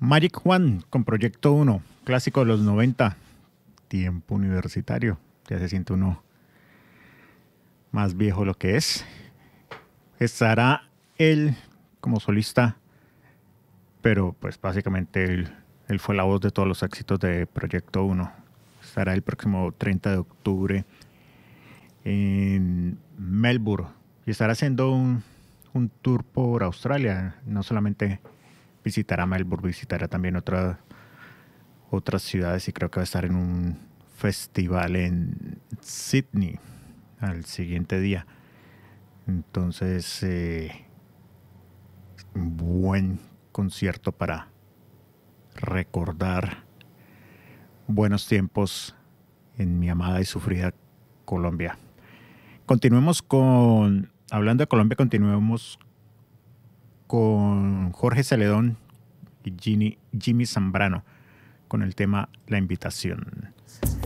Magic Juan con Proyecto 1, clásico de los 90, tiempo universitario. Ya se siente uno más viejo lo que es. Estará él como solista, pero pues básicamente él fue la voz de todos los éxitos de Proyecto 1. Estará el próximo 30 de octubre en Melbourne y estará haciendo un tour por Australia. No solamente visitará Melbourne, visitará también otras ciudades y creo que va a estar en un festival en Sydney al siguiente día. Entonces, un buen concierto para recordar buenos tiempos en mi amada y sufrida Colombia. Hablando de Colombia, continuemos con Jorge Celedón y Jimmy Zambrano con el tema La Invitación.